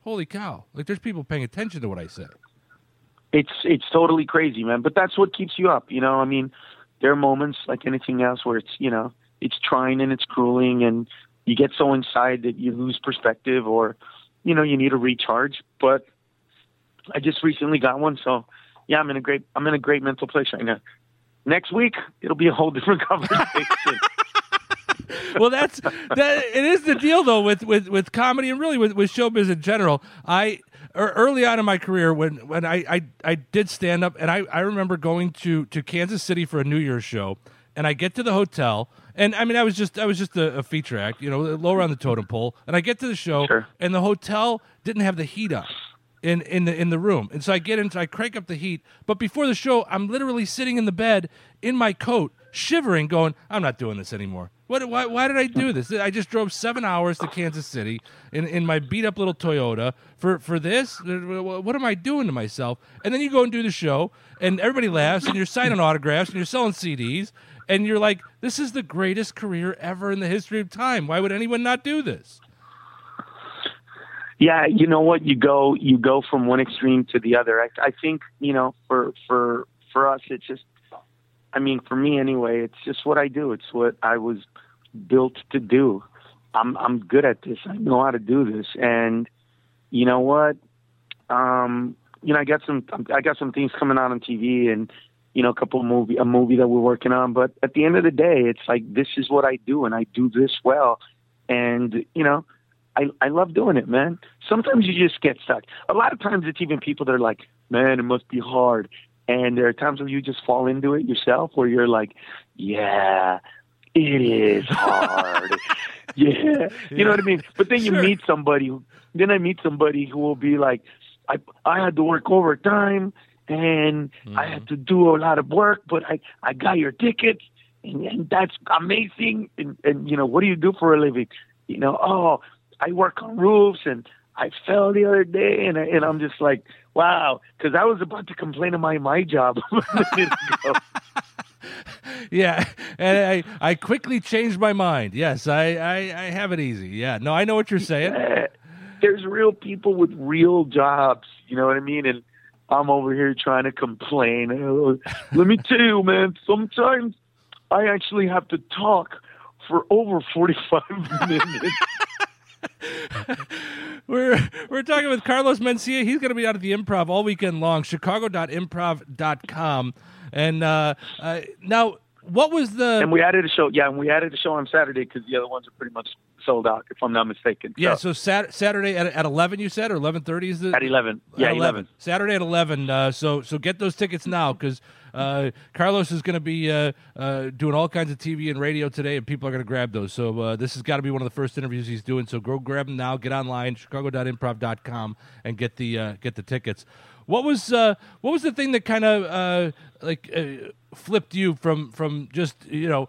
holy cow! Like there's people paying attention to what I say. It's totally crazy, man. But that's what keeps you up, you know. I mean, there are moments like anything else where it's, you know, it's trying and it's grueling, and you get so inside that you lose perspective, or, you know, you need a recharge. But I just recently got one, so yeah, I'm in a great mental place right now. Next week, it'll be a whole different conversation. Well, it is the deal though with comedy and really with showbiz in general. Early on in my career, when I did stand up, and I remember going to Kansas City for a New Year's show, and I get to the hotel, and I mean I was just a feature act, you know, lower on the totem pole, and I get to the show, Sure. and the hotel didn't have the heat on in the room, and so I get in, I crank up the heat, but before the show, I'm literally sitting in the bed in my coat, shivering, going, I'm not doing this anymore. Why did I do this? I just drove 7 hours to Kansas City in my beat-up little Toyota for this? What am I doing to myself? And then you go and do the show, and everybody laughs, and you're signing autographs, and you're selling CDs, and you're like, this is the greatest career ever in the history of time. Why would anyone not do this? Yeah, you know what? You go from one extreme to the other. I think, you know, for us, it's just, I mean, for me anyway, it's just what I do. It's what I was built to do. I'm good at this. I know how to do this. And you know what? You know, I got some things coming out on TV, and you know, a movie that we're working on. But at the end of the day, it's like, this is what I do, and I do this well. And you know, I love doing it, man. Sometimes you just get stuck. A lot of times it's even people that are like, man, it must be hard. And there are times where you just fall into it yourself, where you're like, yeah, it is hard. Yeah. You know what I mean? But then you meet somebody, I meet somebody who will be like, I had to work overtime, and I had to do a lot of work, but I got your tickets, and that's amazing. And, you know, what do you do for a living? You know, oh, I work on roofs, and I fell the other day, and I'm just like, wow, because I was about to complain about my job a minute ago. Yeah, and I quickly changed my mind. Yes, I have it easy. Yeah, no, I know what you're saying. There's real people with real jobs, you know what I mean? And I'm over here trying to complain. Let me tell you, man, sometimes I actually have to talk for over 45 minutes. We're talking with Carlos Mencia. He's going to be out at the Improv all weekend long, chicago.improv.com. And now, what was the... And we added a show. Yeah, and we added a show on Saturday because the other ones are pretty much sold out, if I'm not mistaken. Yeah, so Saturday at 11, you said, or 11:30 is it? At 11. Yeah, 11. Saturday at 11. So get those tickets now, because Carlos is going to be doing all kinds of TV and radio today, and people are going to grab those. So this has got to be one of the first interviews he's doing. So go grab them now. Get online, chicago.improv.com, and get the tickets. What was the thing that kind of flipped you from just hitting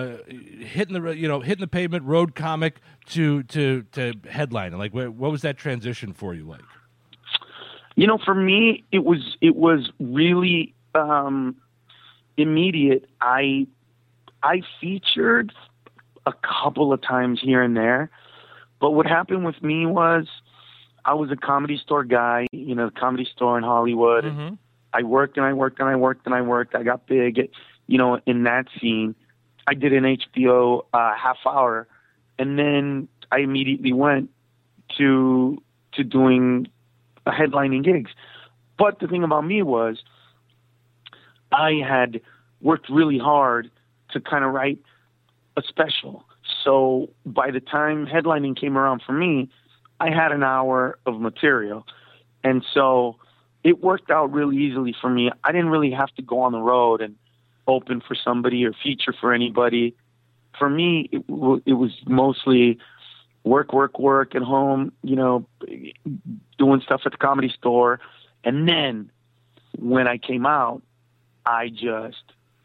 the pavement, road comic to headliner? Like, what was that transition for you like? You know, for me, it was really immediate. I featured a couple of times here and there, but what happened with me was, I was a Comedy Store guy, you know, the Comedy Store in Hollywood. Mm-hmm. I worked and I worked and I worked and I worked. I got big, you know, in that scene. I did an HBO half hour, and then I immediately went to doing headlining gigs. But the thing about me was, I had worked really hard to kind of write a special. So by the time headlining came around for me, I had an hour of material. And so it worked out really easily for me. I didn't really have to go on the road and open for somebody or feature for anybody. For me, it was mostly work at home, you know, doing stuff at the Comedy Store. And then when I came out, I just,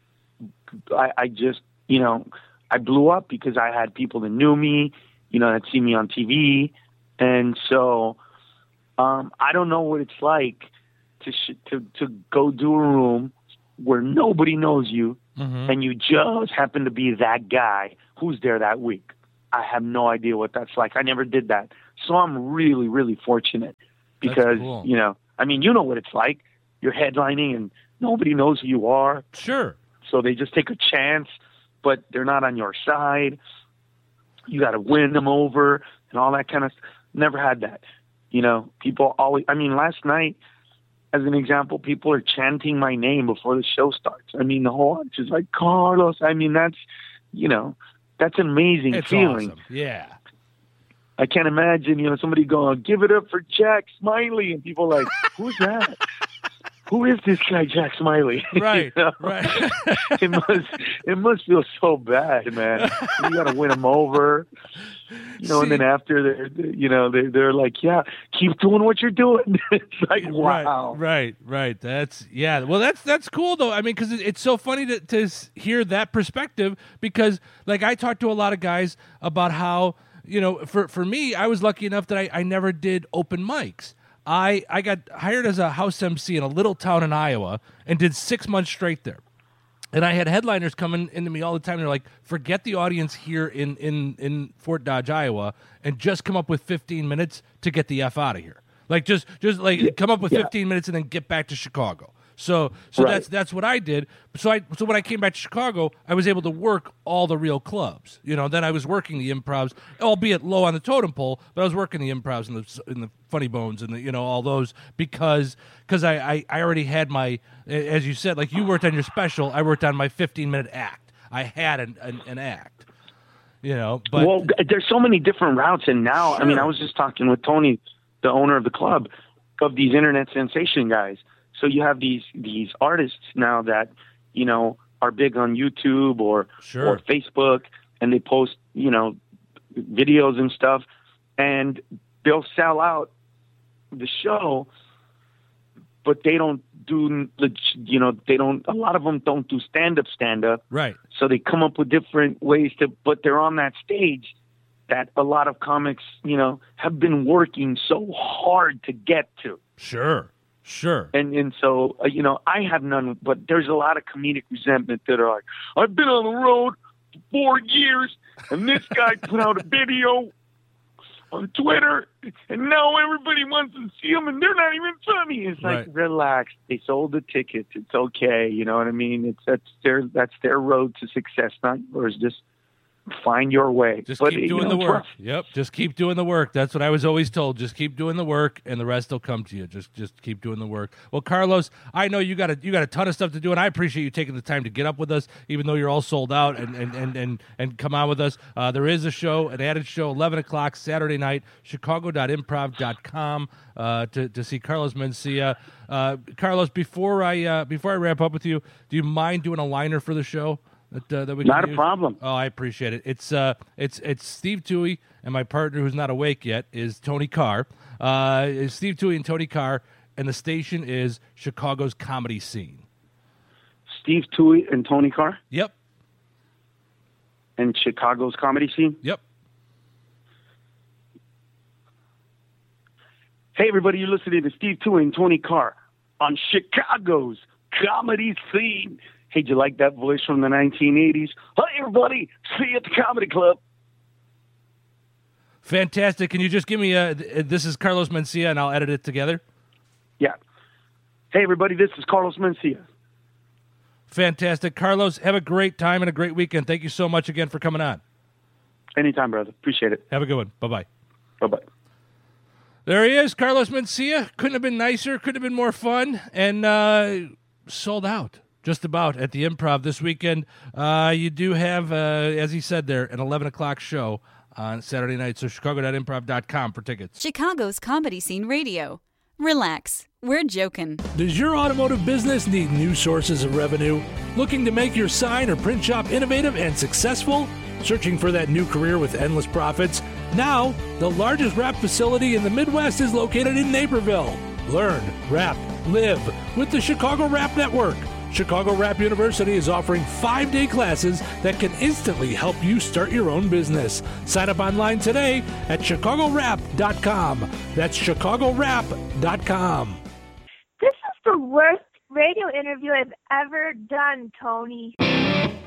you know, I blew up because I had people that knew me, you know, that see me on TV. And so I don't know what it's like to go do a room where nobody knows you, mm-hmm. and you just happen to be that guy who's there that week. I have no idea what that's like. I never did that. So I'm really, really fortunate because, cool. you know, I mean, you know what it's like. You're headlining and nobody knows who you are. Sure. So they just take a chance, but they're not on your side. You got to win them over and all that kind of stuff. Never had that. You know, people always, I mean, last night, as an example, people are chanting my name before the show starts. I mean, the whole audience is like, Carlos. I mean, that's, you know, that's an amazing It's feeling. awesome. Yeah. I can't imagine, you know, somebody going, give it up for Jack Smiley. And people are like, who's that? Who is this guy, Jack Smiley? Right, You know? right. it must feel so bad, man. You got to win them over, you know. See, and then after, they're like, yeah, keep doing what you're doing. It's like, wow, Right. Well, that's cool though. I mean, because it's so funny to hear that perspective. Because like I talked to a lot of guys about how, you know, for me, I was lucky enough that I never did open mics. I got hired as a house MC in a little town in Iowa and did 6 months straight there. And I had headliners coming into me all the time. They're like, forget the audience here in Fort Dodge, Iowa, and just come up with 15 minutes to get the F out of here. Like, just like come up with 15 minutes and then get back to Chicago. So Right. that's what I did. So when I came back to Chicago, I was able to work all the real clubs. You know, then I was working the improvs, albeit low on the totem pole, but I was working the improvs and the Funny Bones and the, you know, all those because I already had my, as you said, like you worked on your special, I worked on my 15-minute act. I had an act. You know, but well, there's so many different routes, and now, Sure. I mean, I was just talking with Tony, the owner of the club, of these internet sensation guys. So you have these artists now that, you know, are big on YouTube or Facebook, and they post, you know, videos and stuff, and they'll sell out the show, but they don't do, you know, a lot of them don't do stand up. right. So they come up with different ways but they're on that stage that a lot of comics, you know, have been working so hard to get to. Sure. And so, you know, I have none, but there's a lot of comedic resentment that are like, I've been on the road for 4 years, and this guy put out a video on Twitter, and now everybody wants to see him, and they're not even funny. It's like, Right. relax. They sold the tickets. It's okay. You know what I mean? That's their road to success, not yours. Just find your way. Just But, keep you doing know, the work. trust. Yep. Just keep doing the work. That's what I was always told. Just keep doing the work, and the rest will come to you. Just keep doing the work. Well, Carlos, I know you got a ton of stuff to do, and I appreciate you taking the time to get up with us, even though you're all sold out and come on with us. There is a show, an added show, 11 o'clock Saturday night, Chicago.improv.com to see Carlos Mencia. Carlos, before I wrap up with you, do you mind doing a liner for the show? That we can Not a use? problem. Oh, I appreciate it. It's Steve Toohey, and my partner who's not awake yet is Tony Carr. It's Steve Toohey and Tony Carr, and the station is Chicago's Comedy Scene. Steve Toohey and Tony Carr Yep. and Chicago's Comedy Scene. Yep. Hey, everybody, you're listening to Steve Toohey and Tony Carr on Chicago's Comedy Scene. Hey, do you like that voice from the 1980s? Hi, everybody. See you at the Comedy Club. Fantastic. Can you just give me this is Carlos Mencia, and I'll edit it together? Yeah. Hey, everybody, this is Carlos Mencia. Fantastic. Carlos, have a great time and a great weekend. Thank you so much again for coming on. Anytime, brother. Appreciate it. Have a good one. Bye-bye. Bye-bye. There he is, Carlos Mencia. Couldn't have been nicer. Couldn't have been more fun. And sold out. Just about at the Improv this weekend. You do have, as he said there, an 11 o'clock show on Saturday night. So chicago.improv.com for tickets. Chicago's Comedy Scene Radio. Relax. We're joking. Does your automotive business need new sources of revenue? Looking to make your sign or print shop innovative and successful? Searching for that new career with endless profits? Now, the largest wrap facility in the Midwest is located in Naperville. Learn, wrap, live with the Chicago Wrap Network. Chicago Wrap University is offering 5-day classes that can instantly help you start your own business. Sign up online today at chicagowrap.com. That's chicagowrap.com. This is the worst radio interview I've ever done, Tony.